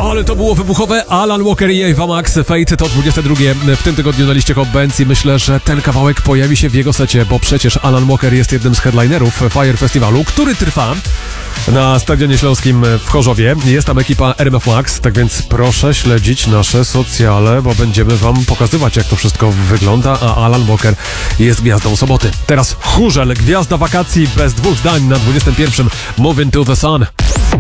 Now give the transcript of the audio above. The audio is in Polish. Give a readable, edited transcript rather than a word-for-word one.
Ale to było wybuchowe. Alan Walker i Ava Max, Fate to 22 w tym tygodniu na liście Hot Bands i myślę, że ten kawałek pojawi się w jego secie, bo przecież Alan Walker jest jednym z headlinerów Fire Festiwalu, który trwa na Stadionie Śląskim w Chorzowie. Jest tam ekipa RMF Max, tak więc proszę śledzić nasze socjale, bo będziemy wam pokazywać, jak to wszystko wygląda, a Alan Walker jest gwiazdą soboty. Teraz Chórzel, gwiazda wakacji bez dwóch zdań na 21. Moving to the Sun.